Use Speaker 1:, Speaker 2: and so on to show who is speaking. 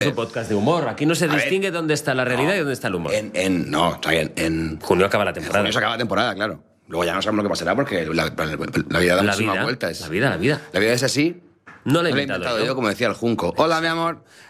Speaker 1: Es un podcast de humor. Aquí no se distingue dónde está la realidad y dónde está el humor.
Speaker 2: No, está bien. En
Speaker 1: junio acaba la temporada.
Speaker 2: junio se acaba la temporada, claro. Luego ya no sabemos lo que pasará porque la vida da muchísimas vueltas.
Speaker 1: La vida.
Speaker 2: La vida es así.
Speaker 1: No la he
Speaker 2: No la he
Speaker 1: inventado
Speaker 2: inventado yo, como decía el Junco. Hola, mi amor.